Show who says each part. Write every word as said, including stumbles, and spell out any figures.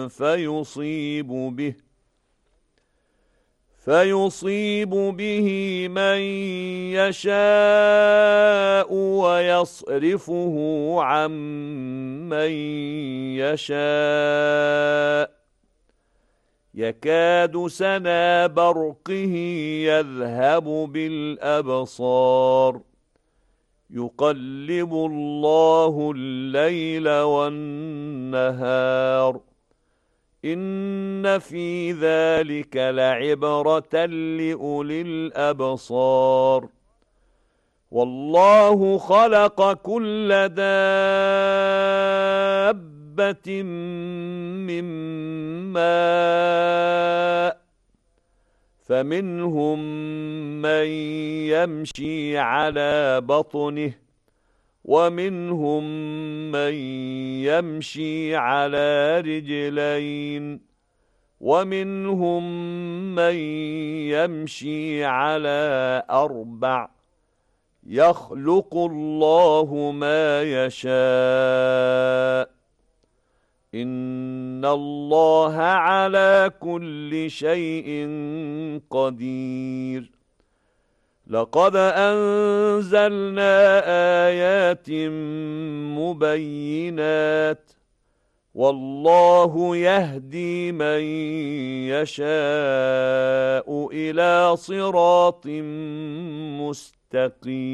Speaker 1: فيصيب به فيصيب به من يشاء ويصرفه عن من يشاء يكاد سنا برقه يذهب بالأبصار يقلب الله الليل والنهار إن في ذلك لعبرة لأولي الأبصار والله خلق كل دابة من ماء فمنهم من يمشي على بطنه ومنهم من يمشي على رجلين ومنهم من يمشي على أربع يخلق الله ما يشاء إن الله على كل شيء قدير لقد أنزلنا آيات مبينات والله يهدي من يشاء إلى صراط مستقيم